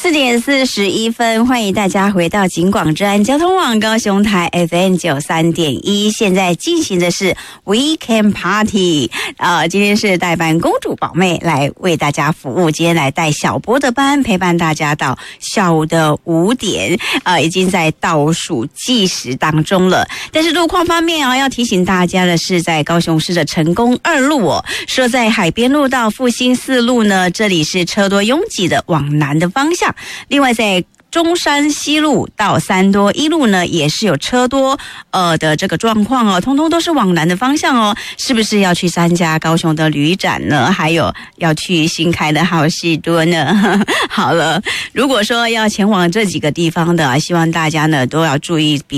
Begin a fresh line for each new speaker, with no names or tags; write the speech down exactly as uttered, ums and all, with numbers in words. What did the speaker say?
四点四十一分，欢迎大家回到警广之安交通网高雄台 F M 九三点一，现在进行的是 Weekend Party， 呃，今天是代班公主宝妹来为大家服务，今天来带小波的班，陪伴大家到下午的五点，呃，已经在倒数计时当中了。但是路况方面啊，要提醒大家的是，在高雄市的成功二路哦，说在海边路到复兴四路呢，这里是车多拥挤的往南的方向。另外在中山西路到三多一路呢，也是有车多呃的这个状况哦，通通都是往南的方向哦。是不是要去参加高雄的旅展呢？还有要去新开的好事多呢？好了，如果说要前往这几个地方的，希望大家呢都要注意。